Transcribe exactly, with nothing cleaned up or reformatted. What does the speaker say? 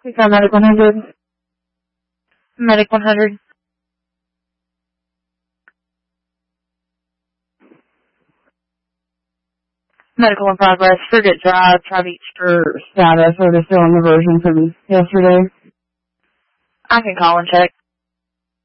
We got Medic one hundred. Medic one hundred. Medical in progress. Frigate Drive. Try to reach for status. Or they're still on the version from yesterday. I can call and check.